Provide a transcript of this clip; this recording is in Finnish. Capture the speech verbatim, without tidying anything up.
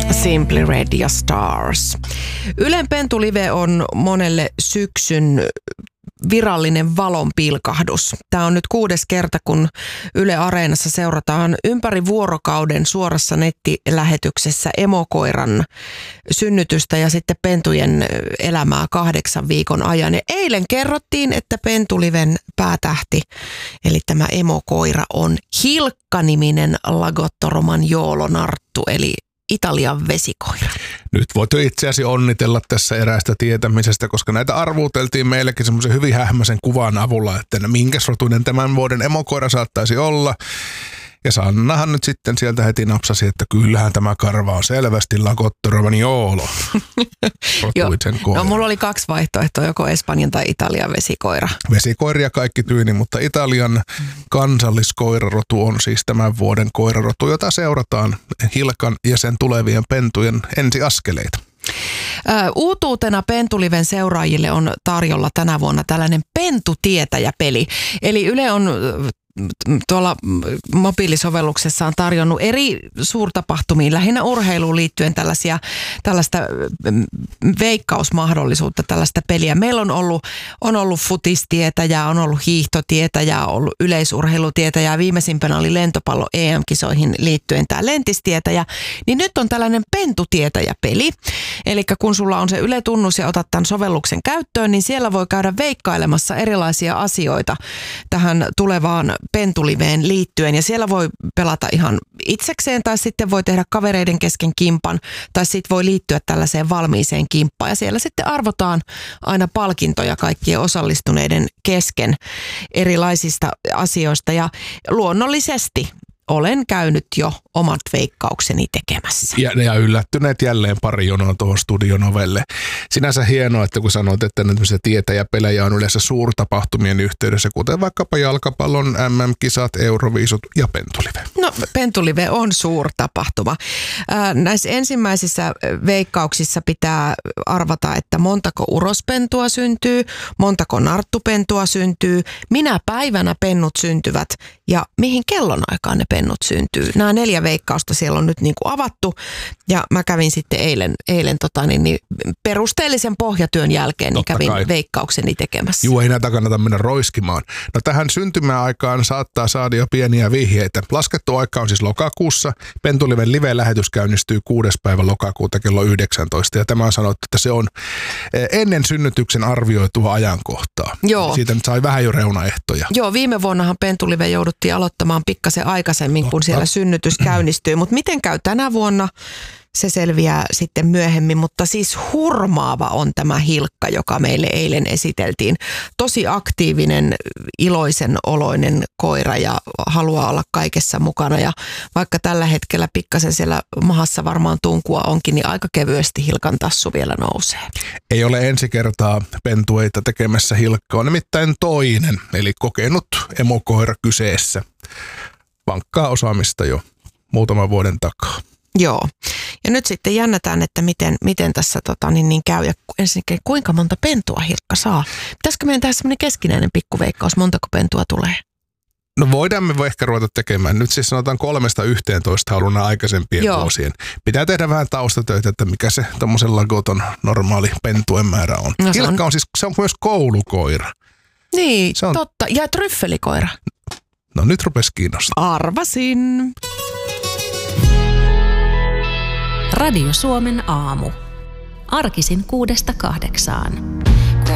Simply Red ja Stars. Ylen Pentulive on monelle syksyn virallinen valonpilkahdus. Tämä on nyt kuudes kerta, kun Yle Areenassa seurataan ympäri vuorokauden suorassa nettilähetyksessä emokoiran synnytystä ja sitten pentujen elämää kahdeksan viikon ajan. Ja eilen kerrottiin, että Pentuliven päätähti, eli tämä emokoira on Hilkka-niminen Lagotto romagnolo-narttu, eli Italian vesikoira. Nyt voit jo itseäsi onnitella tässä eräästä tietämisestä, koska näitä arvuuteltiin meillekin semmoisen hyvin hähmäisen kuvan avulla, että minkäs rotuinen tämän vuoden emokoira saattaisi olla. Ja Sannahan nyt sitten sieltä heti napsasi, että kyllähän tämä karva on selvästi Lagotto romagnolo. No mulla oli kaksi vaihtoehtoa, joko Espanjan tai Italian vesikoira. Vesikoiria kaikki tyyni, mutta Italian kansalliskoirarotu on siis tämän vuoden koirarotu, jota seurataan Hilkan ja sen tulevien pentujen ensiaskeleita. Uutuutena Pentuliven seuraajille on tarjolla tänä vuonna tällainen pentutietäjäpeli. Eli Yle on tuolla mobiilisovelluksessa on tarjonnut eri suurtapahtumiin, lähinnä urheiluun liittyen tällaisia, tällaista veikkausmahdollisuutta, tällaista peliä. Meillä on ollut, on ollut futistietäjää, on ollut hiihtotietäjää, on ollut yleisurheilutietäjää, viimeisimpänä oli lentopallo E M-kisoihin liittyen tämä lentistietäjä. Niin nyt on tällainen pentutietäjäpeli, eli kun sulla on se Yle-tunnus ja otat tämän sovelluksen käyttöön, niin siellä voi käydä veikkailemassa erilaisia asioita tähän tulevaan Pentuliveen liittyen ja siellä voi pelata ihan itsekseen tai sitten voi tehdä kavereiden kesken kimpan tai sitten voi liittyä tällaiseen valmiiseen kimppaan ja siellä sitten arvotaan aina palkintoja kaikkien osallistuneiden kesken erilaisista asioista ja luonnollisesti olen käynyt jo omat veikkaukseni tekemässä. Ja, ja yllättyneet jälleen pari jonoa tuohon studionovelle. Sinänsä hienoa, että kun sanoit, että tämmöisiä tietäjäpelejä on yleensä suurtapahtumien yhteydessä, kuten vaikkapa jalkapallon M M-kisat, Euroviisut ja Pentulive. No Pentulive on suurtapahtuma. Ää, näissä ensimmäisissä veikkauksissa pitää arvata, että montako urospentua syntyy, montako narttupentua syntyy, minä päivänä pennut syntyvät ja mihin kellonaikaan ne pennut syntyy. Nämä neljä veikkausta siellä on nyt niin kuin avattu ja mä kävin sitten eilen, eilen tota niin, niin perusteellisen pohjatyön jälkeen niin kävin kai veikkaukseni tekemässä. Juu, ei näitä kannata mennä roiskimaan. No tähän syntymäaikaan saattaa saada jo pieniä vihjeitä. Laskettu aika on siis lokakuussa. Pentuliven live-lähetys käynnistyy kuudes päivä lokakuuta kello yhdeksäntoista ja tämä on sanottu, että se on ennen synnytyksen arvioitua ajankohtaa. Joo. Siitä nyt sai vähän jo reunaehtoja. Joo, viime vuonnahan Pentulive jouduttiin aloittamaan pikkasen aikaisemmin, kun siellä synnytys käynnistyy. Mutta miten käy tänä vuonna? Se selviää sitten myöhemmin, mutta siis hurmaava on tämä Hilkka, joka meille eilen esiteltiin. Tosi aktiivinen, iloisen oloinen koira ja haluaa olla kaikessa mukana. Ja vaikka tällä hetkellä pikkasen siellä mahassa varmaan tunkua onkin, niin aika kevyesti Hilkan tassu vielä nousee. Ei ole ensi kertaa pentueita tekemässä Hilkkaa, nimittäin toinen, eli kokenut emokoira kyseessä. Vankkaa osaamista jo muutaman vuoden takaa. Joo. Ja nyt sitten jännätään, että miten, miten tässä tota, niin, niin käy ja ensinnäkin kuinka monta pentua Hilkka saa. Pitäisikö meidän tehdä semmoinen keskinäinen pikkuveikkaus, montako pentua tulee? No voidaan me voi ehkä ruveta tekemään. Nyt siis sanotaan kolmesta yhteentoista halunnaan aikaisempien Joo. vuosien. Pitää tehdä vähän taustatöitä, että mikä se tommosen Lagoton normaali pentuen määrä on. No, Hilkka on... on siis, se on myös koulukoira. Niin, se on... totta. Ja tryffelikoira. No nyt rupesi kiinnostaa. Arvasin. Radio Suomen aamu. Arkisin kuudesta kahdeksaan.